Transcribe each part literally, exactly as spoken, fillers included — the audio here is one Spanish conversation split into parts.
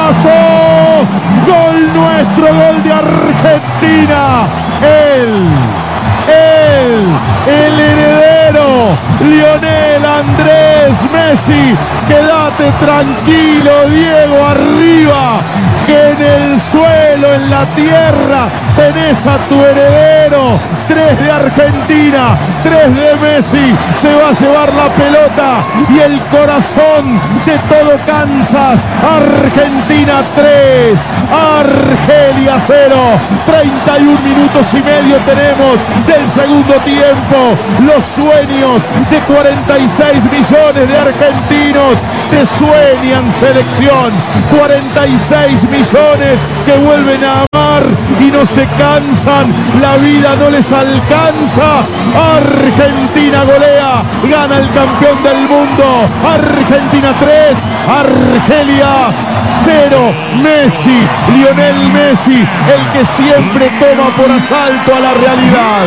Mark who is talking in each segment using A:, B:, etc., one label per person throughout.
A: golazo. Gol nuestro, gol de Argentina. Él, él, el heredero, Lionel Andrés Messi. Quédate tranquilo, Diego, arriba, que en el suelo, en la tierra, tenés a tu heredero. Tres de Argentina, tres de Messi. Se va a llevar la pelota y el corazón de todo Kansas. Argentina tres, Argelia cero. treinta y un minutos y medio tenemos del segundo tiempo. Los sueños de cuarenta y seis millones de argentinos te sueñan, selección. cuarenta y seis millones que vuelven a amar y no se cansan. La vida no les alcanza. Argentina golea, gana el campeón del mundo. Argentina tres, Argelia cero. Messi, Lionel Messi, el que siempre toma por asalto a la realidad.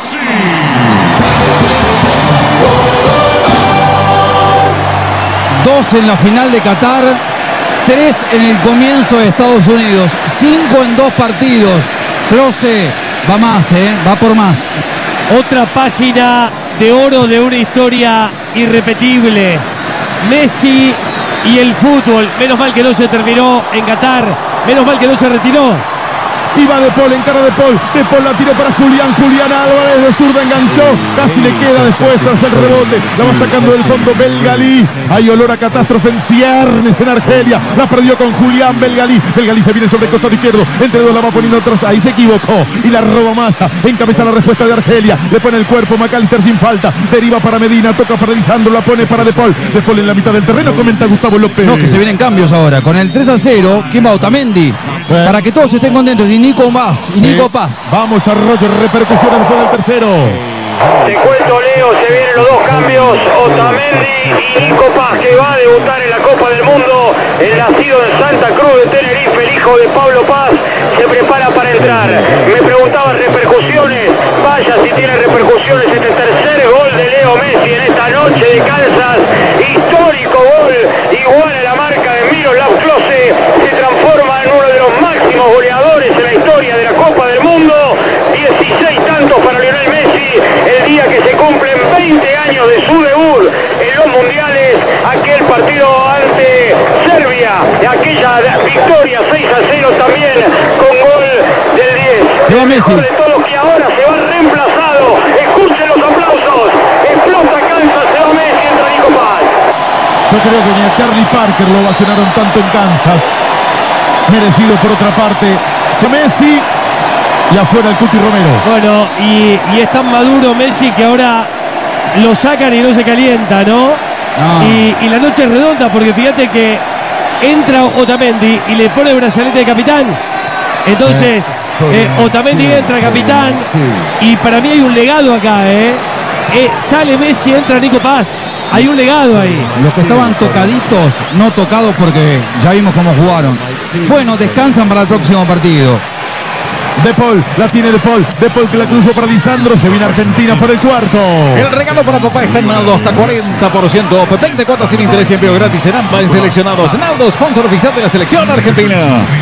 B: Dos en la final de Qatar, tres en el comienzo de Estados Unidos, cinco en dos partidos. Klose va más, ¿eh? Va por más.
C: Otra página de oro de una historia irrepetible. Messi y el fútbol. Menos mal que no se terminó en Qatar. Menos mal que no se retiró.
A: Iba De Paul, en cara de Paul. De Paul la tiró para Julián. Julián Álvarez de zurda enganchó. Casi le queda después tras el rebote. La va sacando del fondo Belgalí. Hay olor a catástrofe en ciernes en Argelia. La perdió con Julián Belgalí. Belgalí se viene sobre el costado izquierdo. Entre dos la va poniendo atrás. Ahí se equivocó. Y la roba Massa. Encabeza la respuesta de Argelia. Le pone el cuerpo McAllister sin falta. Deriva para Medina. Toca para Lisandro. La pone para De Paul. De Paul en la mitad del terreno. Comenta Gustavo López.
B: No, que se vienen cambios ahora. Con el tres a cero. ¿Quién va? Otamendi. Eh. Para que todos estén contentos. Y Nico Paz. Y Nico Paz.
A: Vamos a Roger. Repercusiones después del tercero.
D: Te cuento, Leo, se vienen los dos cambios. Otamendi y Nico Paz, que va a debutar en la Copa del Mundo. El nacido en Santa Cruz de Tenerife, el hijo de Pablo Paz, se prepara para entrar. Me preguntaban repercusiones. Vaya si tiene repercusiones este tercer gol de Leo Messi en esta noche de Kansas. Histórico gol, igual a la marca de Miroslav Klose. Se transforma en uno de los máximos goleadores en la historia de la Copa del Mundo. dieciséis tantos para Lionel Messi. El día que se cumplen veinte años de su debut en los mundiales, aquel partido ante Serbia, aquella victoria seis a cero también con gol del diez.
B: Se va Messi.
D: De todos que ahora se va reemplazado. Escuchen los aplausos. Explota Kansas, se va Messi, entra Nico Paz.
A: Yo creo que ni a Charlie Parker lo ovacionaron tanto en Kansas. Merecido por otra parte. Se Messi. Y afuera el Cuti Romero.
C: Bueno, y, y es tan maduro Messi que ahora lo sacan y no se calienta, ¿no?
B: no.
C: Y, y la noche es redonda porque fíjate que entra Otamendi y le pone el brazalete de capitán. Entonces, eh, Otamendi sí, entra capitán. Sí. Y para mí hay un legado acá, ¿eh? eh sale Messi, entra Nico Paz. Hay un legado ahí.
B: Los que estaban tocaditos, no tocados porque ya vimos cómo jugaron. Bueno, descansan para el próximo partido.
A: De Paul, la tiene De Paul, De Paul que la cruzó para Lisandro, se viene Argentina por el cuarto.
E: El regalo para papá está en Naldo, hasta cuarenta por ciento, veinte cuotas sin interés y envío gratis en AMPA en seleccionados. Naldo, sponsor oficial de la selección argentina.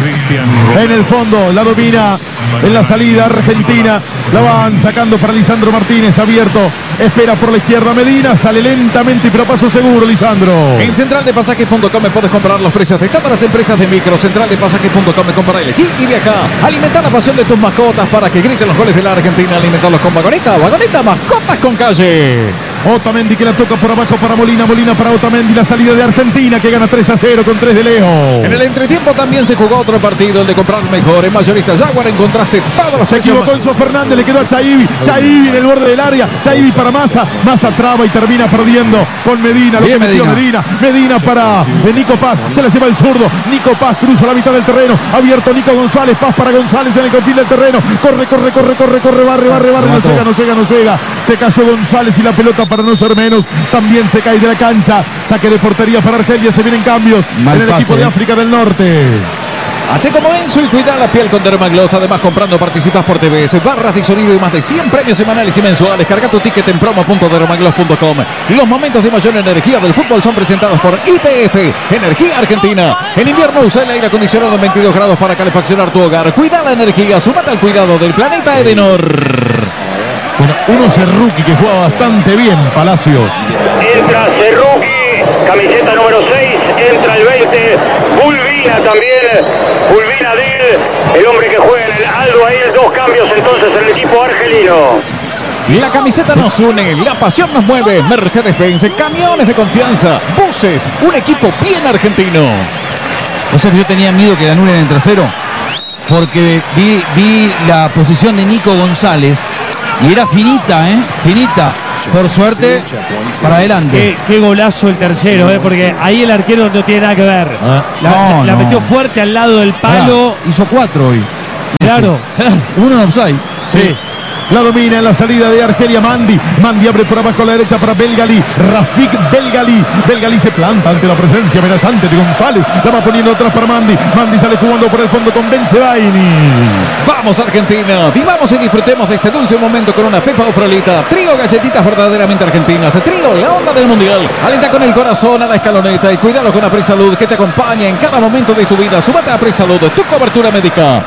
A: En el fondo, la domina en la salida Argentina, la van sacando para Lisandro Martínez, abierto, espera por la izquierda Medina, sale lentamente pero paso seguro Lisandro.
E: En central de pasajes punto com puedes comprar los precios de todas las empresas de micro. Central de pasajes punto com, compra, elegí y viaja. Alimentar la pasión de tus mascotas para que griten los goles de la Argentina. Alimentarlos con Vagoneta, Vagoneta, mascotas con calle.
A: Otamendi que la toca por abajo para Molina, Molina para Otamendi, la salida de Argentina que gana tres a cero con tres de Leo.
E: En el entretiempo también se jugó otro partido, el de comprar mejor. En Mayorista Jaguar encontraste todos los...
A: Se equivocó Enzo Fernández, le quedó a Chaibi, Chaibi en el borde del área, Chaibi para Massa, Massa traba y termina perdiendo con Medina, lo Bien, que metió Medina. Medina, Medina para Nico Paz, se la lleva el zurdo, Nico Paz cruza la mitad del terreno, abierto Nico González, Paz para González en el confín del terreno, corre, corre, corre, corre, corre, barre, barre, barre, no llega, no llega, no llega, se cayó González y la pelota para no ser menos, también se cae de la cancha, saque de portería para Argelia, se vienen cambios Mal en el pase. Equipo de África del Norte.
E: Hace como Enzo y cuida la piel con Dermagloss. Además, comprando participas por T V S, barras de sonido y más de cien premios semanales y mensuales. Carga tu ticket en promo punto dermagloss punto com. Los momentos de mayor energía del fútbol son presentados por I P F, Energía Argentina. En invierno usa el aire acondicionado en veintidós grados para calefaccionar tu hogar. Cuida la energía, sumate al cuidado del planeta Edenor.
A: Bueno, uno Cerruqui que juega bastante bien, Palacios.
D: Entra Cerruqui, camiseta número seis, entra el veinte, Bulvina también, Bulvina Dil, el hombre que juega en el Aldo Ail, dos cambios entonces en el equipo argelino.
E: La camiseta nos une, la pasión nos mueve. Mercedes-Benz, camiones de confianza, buses, un equipo bien argentino.
B: O sea que yo tenía miedo que la anulen en el tercero, porque vi, vi la posición de Nico González y era finita, ¿eh? Finita. Por suerte, para adelante.
C: Qué, qué golazo el tercero, ¿eh? Porque ahí el arquero no tiene nada que ver.
B: Ah,
C: la,
B: no,
C: la
B: no.
C: metió fuerte al lado del palo.
B: Pará, hizo cuatro hoy.
C: Claro, claro.
B: Uno en offside.
C: Sí.
A: La domina en la salida de Argelia Mandi. Mandi abre por abajo a la derecha para Belgali. Rafik Belgali. Belgali se planta ante la presencia amenazante de González. La va poniendo atrás para Mandi. Mandi sale jugando por el fondo con Benzebaini.
E: Vamos Argentina, vivamos y disfrutemos de este dulce momento con una Pepa o Frolita. Trío galletitas verdaderamente argentinas. Trío, la onda del mundial. Alenta con el corazón a la escaloneta y cuídalo con Aprix Salud que te acompaña en cada momento de tu vida. Súmate a Aprix Salud, tu cobertura médica.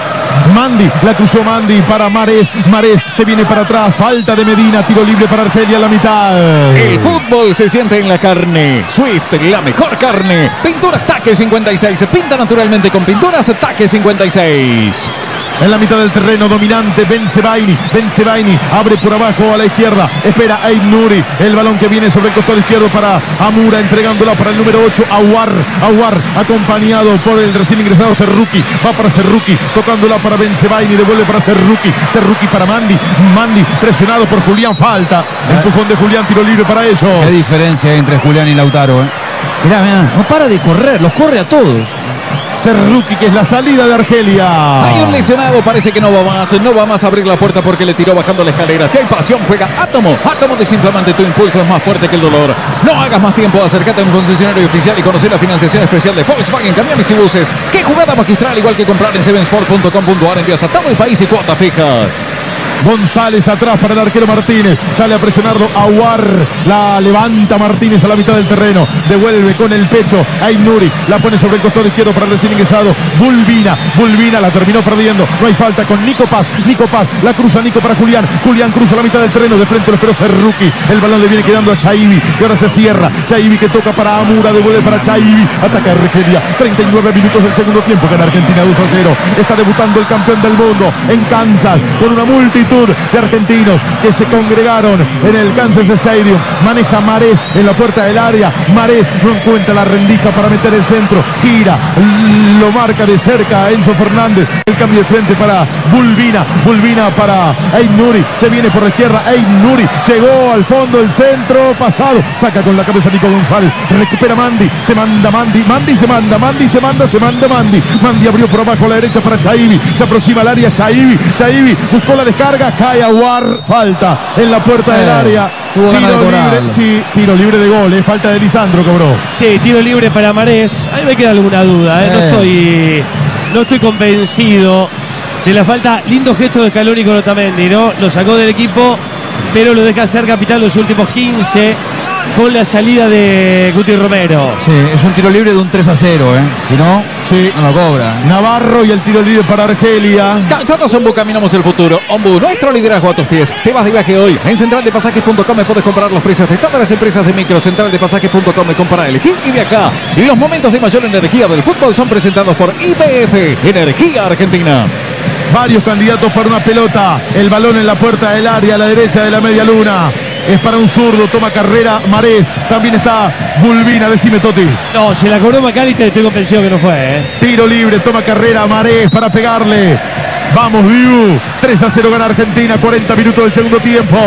A: Mandi, la cruzó Mandi para Mares. Mares se viene para atrás. Falta de Medina. Tiro libre para Argelia a la mitad.
E: El fútbol se siente en la carne. Swift, la mejor carne. Pinturas Taque cincuenta y seis. Se pinta naturalmente con pinturas Taque cincuenta y seis.
A: En la mitad del terreno dominante Benzebaini. Benzebaini abre por abajo a la izquierda. Espera a Ibnuri. El balón que viene sobre el costado izquierdo para Amura. Entregándola para el número ocho. Aguar. Aguar acompañado por el recién ingresado Cerruqui. Va para Cerruqui. Tocándola para Benzebaini. Devuelve para Cerruqui. Cerruqui para Mandi. Mandi presionado por Julián. Falta. Empujón de Julián. Tiro libre para ellos.
B: Qué diferencia hay entre Julián y Lautaro, ¿eh? Mirá, mirá, no para de correr, los corre a todos.
A: Cerruqui, que es la salida de Argelia.
E: Hay un lesionado, parece que no va más, no va más a abrir la puerta porque le tiró bajando la escalera. Si hay pasión, juega Átomo. Átomo desinflamante, tu impulso es más fuerte que el dolor. No hagas más tiempo, acércate a un concesionario oficial y conocer la financiación especial de Volkswagen Camiones y Buses. ¡Qué jugada magistral! Igual que comprar en seven sport punto com punto a r, envíos a todo el país y cuotas fijas.
A: González atrás para el arquero Martínez. Sale a presionarlo Aguar. La levanta Martínez a la mitad del terreno. Devuelve con el pecho a Ibnuri. La pone sobre el costado izquierdo para el recién ingresado. Bulvina. Bulvina la terminó perdiendo. No hay falta con Nico Paz. Nico Paz. La cruza Nico para Julián. Julián cruza la mitad del terreno. De frente lo esperó Cerruqui. El balón le viene quedando a Chaibi. Y ahora se cierra. Chaibi que toca para Amura. Devuelve para Chaibi. Ataca Argelia. treinta y nueve minutos del segundo tiempo. Gana Argentina dos a cero. Está debutando el campeón del mundo en Kansas. Con una multitud de argentinos que se congregaron en el Kansas Stadium. Maneja Marés en la puerta del área. Marés no encuentra la rendija para meter el centro. Gira, lo marca de cerca Enzo Fernández. El cambio de frente para Bulvina. Bulvina para Ibnuri. Se viene por la izquierda. Ibnuri llegó al fondo del centro. Pasado. Saca con la cabeza Nico González. Recupera Mandi. Se manda Mandi. Mandi se manda. Mandi se manda. Se manda Mandi. Mandi abrió por abajo a la derecha para Chaibi. Se aproxima al área Chaibi. Chaibi buscó la descarga. Cae Aguar. Falta en la puerta eh, del área. Tiro libre. Sí, tiro libre de gol. Eh. Falta de Lisandro cobró.
C: Sí, tiro libre para Marés. A mí me queda alguna duda. Eh. Eh. No estoy, no estoy convencido de la falta. Lindo gesto de Scaloni con Otamendi, ¿no? Lo sacó del equipo, pero lo deja ser capitán los últimos quince con la salida de Guti Romero.
B: Sí, es un tiro libre de un tres a cero, ¿eh? Si no,
A: sí,
B: no lo cobra.
A: Navarro y el tiro libre para Argelia.
E: Calzados Ombu, caminamos el futuro. Ombu, nuestro liderazgo a tus pies. Te vas de viaje hoy. En central de pasajes punto com puedes comprar los precios de todas las empresas de micro. central de pasajes punto com, compra, elegir y viajar. Y los momentos de mayor energía del fútbol son presentados por I P F, Energía Argentina.
A: Varios candidatos para una pelota. El balón en la puerta del área a la derecha de la media luna. Es para un zurdo, toma carrera Marés. También está Bulvina, decime Toti.
C: No, se la cobró Macalister, estoy convencido que no fue, ¿eh?
A: Tiro libre, toma carrera Marés para pegarle. Vamos, Diu. tres a cero gana Argentina, cuarenta minutos del segundo tiempo.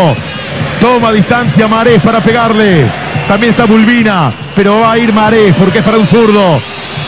A: Toma distancia Marés para pegarle. También está Bulvina, pero va a ir Marés porque es para un zurdo.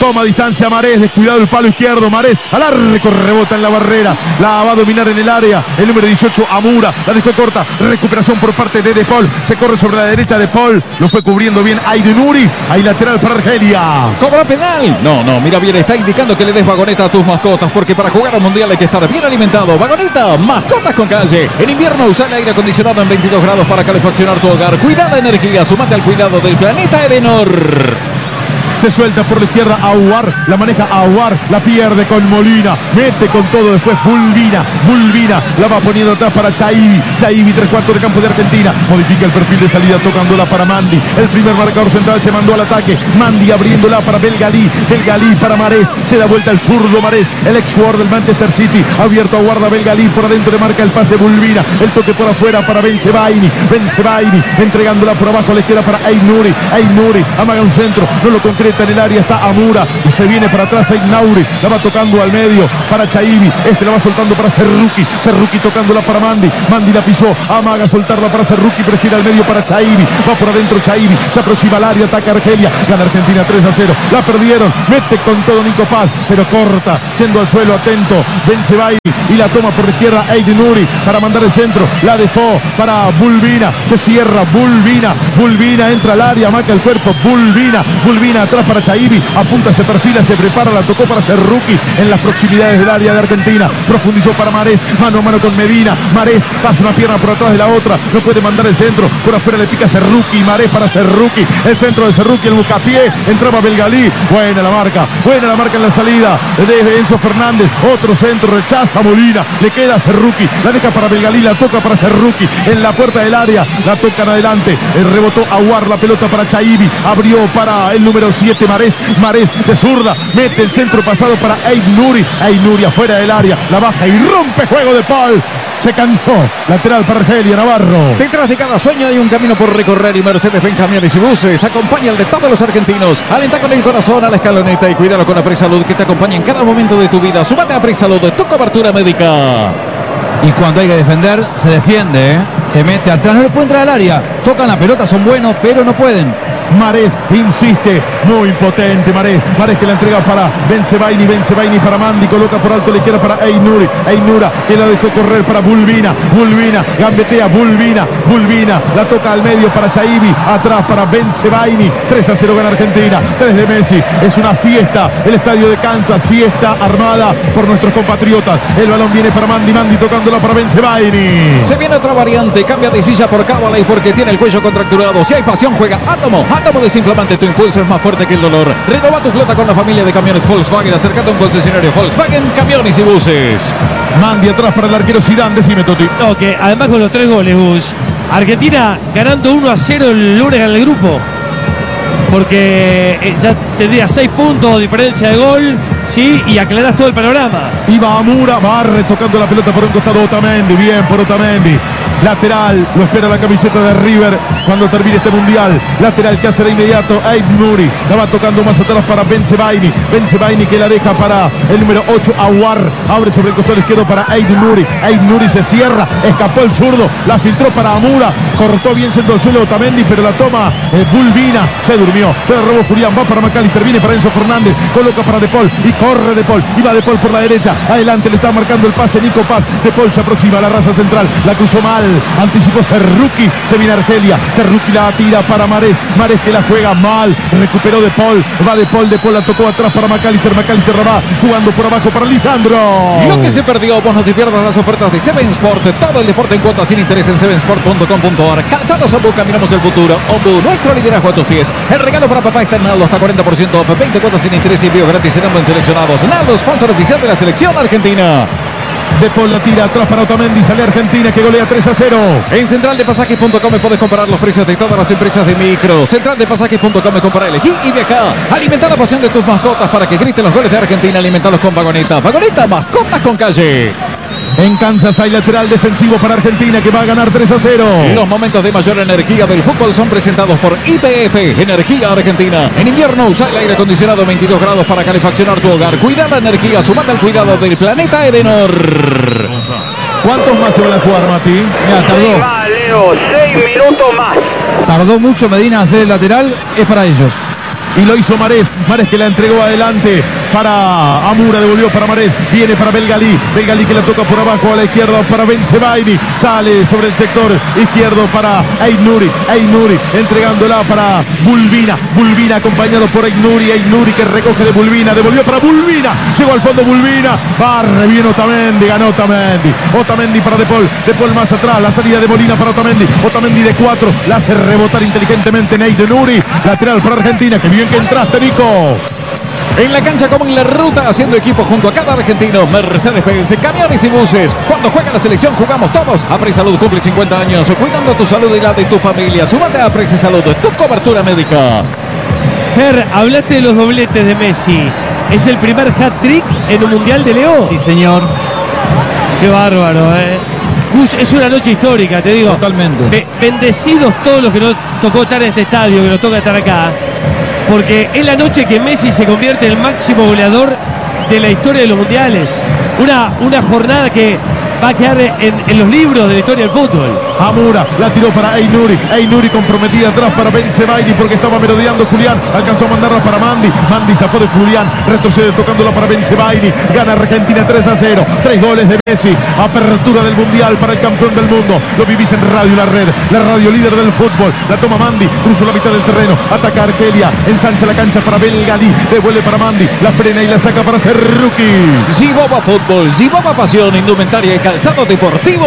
A: Toma distancia Marés, descuidado el palo izquierdo. Marés al arco, rebota en la barrera. La va a dominar en el área. El número dieciocho, Amura. La dejó corta. Recuperación por parte de De Paul. Se corre sobre la derecha de Paul. Lo fue cubriendo bien Aydinuri. Hay lateral para Argelia.
E: ¿Cobra penal? No, no, mira bien, está indicando que le des Vagoneta a tus mascotas, porque para jugar al mundial hay que estar bien alimentado. Vagoneta, mascotas con calle. En invierno usa el aire acondicionado en veintidós grados para calefaccionar tu hogar. Cuida la energía, sumate al cuidado del planeta Edenor.
A: Se suelta por la izquierda Aouar, la maneja Aouar, la pierde con Molina, mete con todo después Bulbina, Bulbina, la va poniendo atrás para Chaibi, Chaibi, tres cuartos de campo de Argentina, modifica el perfil de salida tocándola para Mandi, el primer marcador central se mandó al ataque, Mandi abriéndola para Belgalí, Belgalí para Marés, se da vuelta el zurdo Marés, el ex jugador del Manchester City, abierto a guarda Belgalí, por adentro le marca el pase Bulbina, el toque por afuera para Bensebaini, Bensebaini, entregándola por abajo a la izquierda para Aydinuri, Aydinuri, amaga un centro, no lo concreta en el área, está Amura y se viene para atrás Aydinauri, la va tocando al medio para Chaibi, este la va soltando para Serruki, Serruki tocándola para Mandi, Mandi la pisó, amaga soltarla para Serruki, prefiere al medio para Chaibi, va por adentro Chaibi, se aproxima al área, ataca Argelia, gana Argentina tres a cero, la perdieron, mete con todo Nico Paz, pero corta, yendo al suelo, atento, Bensebaini y la toma por la izquierda Aydinuri para mandar el centro, la dejó para Bulbina, se cierra Bulbina, Bulbina entra al área, marca el cuerpo, Bulbina, Bulbina atrás para Chaibi, apunta, se perfila, se prepara, la tocó para Serruki en las proximidades del área de Argentina, profundizó para Marés, mano a mano con Medina, Marés pasa una pierna por atrás de la otra, no puede mandar el centro, por afuera le pica Serruki, Marés para Serruki, el centro de Serruki, el buscapié, entraba Belgalí, buena la marca, buena la marca en la salida de Enzo Fernández, otro centro, rechaza Molina, le queda Serruki, la deja para Belgalí, la toca para Serruki, en la puerta del área, la tocan adelante, el rebotó Aouar, la pelota para Chaibi, abrió para el número siete Marés, Marés de zurda, mete el centro pasado para Aydinuri, Aydinuri afuera del área, la baja y rompe juego de Paul. Se cansó, lateral para Argelia, Navarro.
E: Detrás de cada sueño hay un camino por recorrer y Mercedes-Benz Camiones y Buses acompaña al de todos los argentinos. Alenta con el corazón a la escaloneta y cuídalo con la Presalud que te acompaña en cada momento de tu vida. Súmate a Presalud, tu cobertura médica.
B: Y cuando hay que defender, se defiende, ¿eh? Se mete atrás, no le puede entrar al área. Tocan la pelota, son buenos, pero no pueden.
A: Marés insiste, muy impotente Marés, Marés que la entrega para Bensebaini, Bensebaini para Mandi, coloca por alto la izquierda para Aydinuri, Aydinura que la dejó correr para Bulbina, Bulbina, gambetea Bulbina, Bulbina, la toca al medio para Chaibi, atrás para Bensebaini, tres a cero gana Argentina, tres de Messi, es una fiesta, el estadio de Kansas, fiesta armada por nuestros compatriotas, el balón viene para Mandi, Mandi tocándola para Bensebaini.
E: Se viene otra variante, cambia de silla por Cabalay porque tiene el cuello contracturado, si hay pasión juega Átomo, Átomo desinflamante, tu impulso es más fuerte que el dolor. Renova tu flota con la familia de camiones Volkswagen. Acércate a un concesionario Volkswagen, Camiones y Buses.
A: Mandi atrás para el arquero Zidane, decime Toti.
C: No, que además con los tres goles, Gus. Argentina ganando uno a cero el lunes en el grupo. Porque eh, ya tendría seis puntos, diferencia de gol, sí, y aclarás todo el panorama.
A: Iba Amura, barre tocando la pelota por un costado Otamendi, bien por Otamendi. Lateral, lo espera la camiseta de River cuando termine este mundial. Lateral que hace de inmediato Aydinuri. La va tocando más atrás para Bensebaini. Bensebaini que la deja para el número ocho, Aouar. Abre sobre el costado izquierdo para Aydinuri. Aydinuri se cierra, escapó el zurdo. La filtró para Amura. Cortó bien siendo el suelo Otamendi, pero la toma eh, Bulbina. Se durmió, se la robó Julián. Va para McAllister, viene para Enzo Fernández. Coloca para De Paul y corre De Paul. Iba De Paul por la derecha. Adelante le está marcando el pase Nico Paz. De Paul se aproxima a la raza central. La cruzó mal. Anticipó Serruki, se viene Argelia, Serruki la tira para Marés, Marés que la juega mal, recuperó De Paul, va De Paul, De Paul la tocó atrás para McAllister, McAllister va jugando por abajo para Lisandro.
E: Lo que se perdió, vos no te pierdas las ofertas de Seven Sport, todo el deporte en cuotas sin interés en seven sport punto com punto a r. Calzados Ombu, caminamos el futuro, Ombu, nuestro liderazgo a tus pies. El regalo para papá está en Naldo, hasta cuarenta por ciento off, veinte cuotas sin interés y envío gratis en ambos seleccionados. Naldo, sponsor oficial de la selección argentina.
A: De Paul la tira atrás para Otamendi, sale Argentina que golea tres a cero.
E: En central de pasajes punto com puedes comparar los precios de todas las empresas de micro. central de pasajes punto com compra, elegí y viaja. Alimenta la pasión de tus mascotas para que griten los goles de Argentina. Alimentalos con Vagoneta. Vagoneta, mascotas con calle.
A: En Kansas hay lateral defensivo para Argentina que va a ganar tres a cero.
E: Los momentos de mayor energía del fútbol son presentados por I P F, Energía Argentina. En invierno usa el aire acondicionado veintidós grados para calefaccionar tu hogar. Cuida la energía, sumate al cuidado del planeta Edenor.
A: ¿Cuántos más se van a jugar, Mati?
B: Ya, tardó.
D: Va, Leo, seis minutos más.
B: Tardó mucho Medina a hacer el lateral, es para ellos.
A: y lo hizo Marés. Marés que la entregó adelante para Amura, devolvió para Marés, viene para Belgalí, Belgalí que la toca por abajo a la izquierda para Bensebaini, sale sobre el sector izquierdo para Aynuri, Aynuri entregándola para Bulbina, Bulbina acompañado por Aynuri, Aynuri que recoge de Bulbina, devolvió para Bulbina, llegó al fondo Bulbina, barre bien Otamendi, ganó Otamendi, Otamendi para De Paul, De Paul más atrás, la salida de Molina para Otamendi, Otamendi de cuatro, la hace rebotar inteligentemente Aynuri, lateral para Argentina, que bien que entraste, Nico.
E: En la cancha como en la ruta, haciendo equipo junto a cada argentino. Mercedes-Benz, camiones y buses. Cuando juega la selección, jugamos todos. Apre Salud cumple cincuenta años, cuidando tu salud y la de tu familia. Súmate a Apre Salud, tu cobertura médica.
C: Fer, hablaste de los dobletes de Messi. ¿Es el primer hat-trick en un Mundial de Leo?
B: Sí, señor.
C: Qué bárbaro, ¿eh? Gus, es una noche histórica, te digo.
B: Totalmente.
C: Be- bendecidos todos los que nos tocó estar en este estadio, que nos toca estar acá. Porque es la noche que Messi se convierte en el máximo goleador de la historia de los mundiales. Una, una jornada que va a quedar en, en los libros de la historia del fútbol.
A: Amura la tiró para Aynuri, Aynuri comprometida atrás para Bensebaini porque estaba merodeando Julián, alcanzó a mandarla para Mandi, Mandi zafó de Julián, retrocede tocándola para Bensebaini, gana Argentina tres a cero, tres goles de Messi, apertura del Mundial para el campeón del mundo, lo vivís en Radio La Red, la radio líder del fútbol, la toma Mandi, cruzó la mitad del terreno, ataca Argelia, ensancha la cancha para Belgalí, devuelve para Mandi, la frena y la saca para Serruki.
E: Gibaba Fútbol, Gibaba Pasión, indumentaria y calzado deportivo.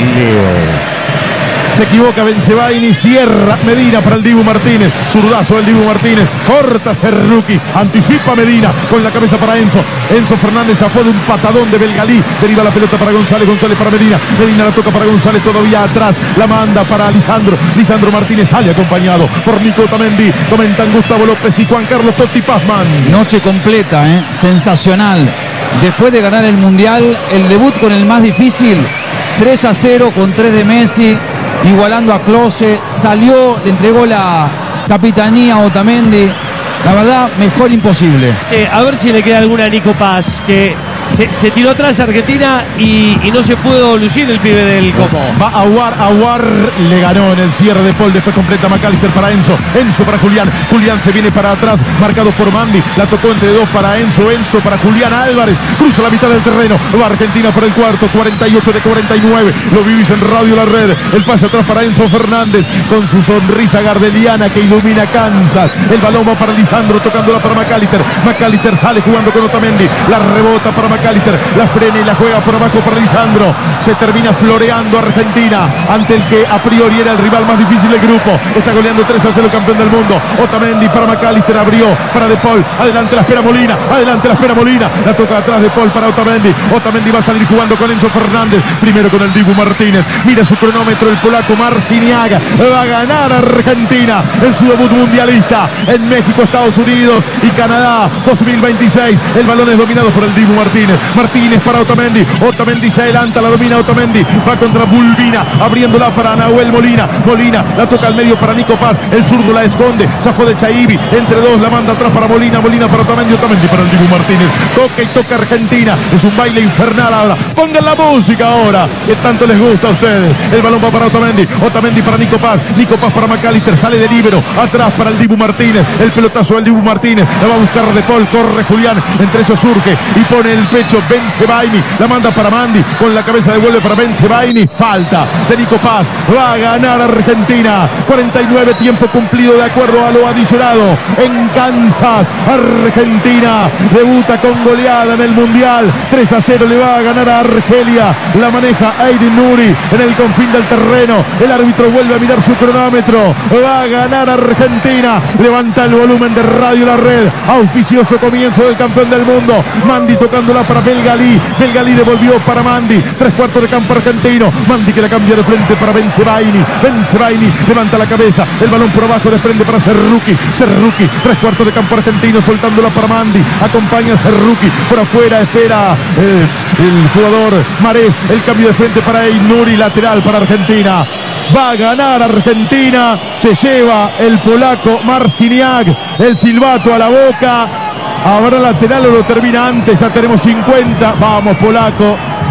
E: Leo.
A: Se equivoca Bensebaini, cierra Medina para el Dibu Martínez, zurdazo del Dibu Martínez, corta Serruki, anticipa Medina con la cabeza para Enzo, Enzo Fernández zafó de un patadón de Belgalí, deriva la pelota para González, González para Medina, Medina la toca para González todavía atrás, la manda para Lisandro, Lisandro Martínez sale acompañado por Nico Otamendi, comentan Gustavo López y Juan Carlos Totti Pazman.
B: Noche completa, ¿eh? Sensacional. Después de ganar el Mundial, el debut con el más difícil, tres a cero con tres de Messi, igualando a Klose, salió, le entregó la capitanía a Otamendi. La verdad, mejor imposible.
C: Sí, a ver si le queda alguna a Nico Paz, que se, se tiró atrás a Argentina y, y no se pudo lucir el pibe del Copo.
A: Va a Aguar, Aguar le ganó en el cierre de Paul, después completa McAllister para Enzo, Enzo para Julián, Julián se viene para atrás, marcado por Mandi, la tocó entre dos para Enzo, Enzo para Julián Álvarez, cruza la mitad del terreno, va Argentina por el cuarto, cuarenta y ocho de cuarenta y nueve, lo vivís en Radio La Red, el pase atrás para Enzo Fernández, con su sonrisa gardeliana que ilumina Kansas, el balón va para Lisandro, tocándola para McAllister, McAllister sale jugando con Otamendi, la rebota para McAllister, la frena y la juega por abajo para Lisandro, se termina floreando Argentina ante el que a priori era el rival más difícil del grupo, está goleando tres a cero campeón del mundo, Otamendi para McAllister, abrió para De Paul, adelante la espera Molina, adelante la espera Molina, la toca atrás De Paul para Otamendi, Otamendi va a salir jugando con Enzo Fernández, primero con el Dibu Martínez, mira su cronómetro el polaco Marciniak, va a ganar Argentina en su debut mundialista en México, Estados Unidos y Canadá dos mil veintiséis, el balón es dominado por el Dibu Martínez, Martínez para Otamendi, Otamendi se adelanta, la domina Otamendi, va contra Bulbina, abriéndola para Nahuel Molina, Molina la toca al medio para Nico Paz, el zurdo la esconde, zafó de Chaibi, entre dos la manda atrás para Molina, Molina para Otamendi, Otamendi para el Dibu Martínez, toca y toca Argentina, es un baile infernal ahora, pongan la música ahora, que tanto les gusta a ustedes, el balón va para Otamendi, Otamendi para Nico Paz, Nico Paz para McAllister, sale de líbero, atrás para el Dibu Martínez, el pelotazo del Dibu Martínez, la va a buscar De Paul, corre Julián, entre eso surge y pone el pecho Bensebaini, la manda para Mandi, con la cabeza devuelve para Bensebaini, falta de Nico Paz, va a ganar Argentina, cuarenta y nueve tiempo cumplido de acuerdo a lo adicionado en Kansas, Argentina debuta con goleada en el Mundial, tres a cero le va a ganar a Argelia, la maneja Aynuri en el confín del terreno, el árbitro vuelve a mirar su cronómetro, va a ganar Argentina, levanta el volumen de Radio La Red, auspicioso comienzo del campeón del mundo, Mandi tocándola para Belgalí, Belgalí devolvió para Mandi, tres cuartos de campo argentino, Mandi que la cambia de frente para Bensebaini, Bensebaini levanta la cabeza, el balón por abajo desprende para Serruki, Serruki, tres cuartos de campo argentino, soltándola para Mandi, acompaña a Serruki, por afuera espera eh, el jugador Marés, el cambio de frente para Aynuri, lateral para Argentina. Va a ganar Argentina, se lleva el polaco Marciniak, el silbato a la boca, habrá lateral o lo termina antes, ya tenemos cincuenta, vamos polaco,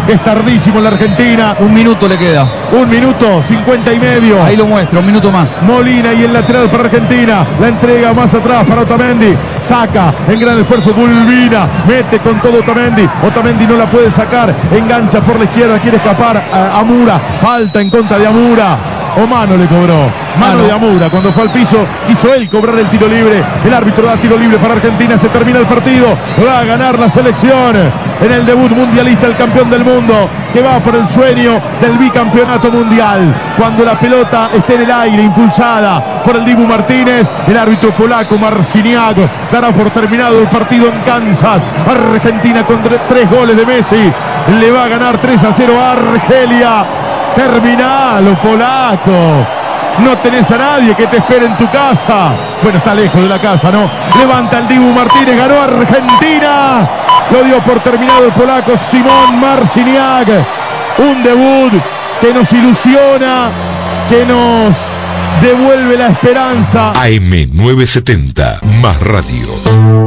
A: Es tardísimo en la Argentina.
B: Un minuto le queda.
A: Un minuto, cincuenta y medio.
B: Ahí lo muestra, un minuto más.
A: Molina y el lateral para Argentina. La entrega más atrás para Otamendi. Saca en gran esfuerzo Bulbina. Mete con todo Otamendi. Otamendi no la puede sacar. Engancha por la izquierda. Quiere escapar a Amura. Falta en contra de Amura. O mano le cobró. Mano de Amura. Cuando fue al piso, quiso él cobrar el tiro libre. El árbitro da tiro libre para Argentina. Se termina el partido. Va a ganar la selección en el debut mundialista, el campeón del mundo, que va por el sueño del bicampeonato mundial. Cuando la pelota esté en el aire, impulsada por el Dibu Martínez, el árbitro polaco Marciniak dará por terminado el partido en Kansas. Argentina con tres goles de Messi le va a ganar tres a cero a Argelia. Terminalo, polaco. No tenés a nadie que te espere en tu casa. Bueno, está lejos de la casa, ¿no? Levanta el Dibu Martínez, ganó Argentina. Lo dio por terminado el polaco Simón Marciniak. Un debut que nos ilusiona, que nos devuelve la esperanza.
F: A M novecientos setenta, más radio.